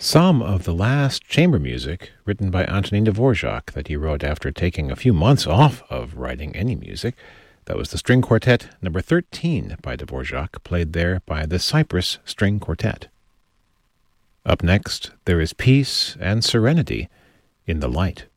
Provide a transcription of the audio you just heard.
Some of the last chamber music written by Antonin Dvorak that he wrote after taking a few months off of writing any music. That was the String Quartet number 13 by Dvorak, played there by the Cyprus String Quartet. Up next, there is peace and serenity in the light.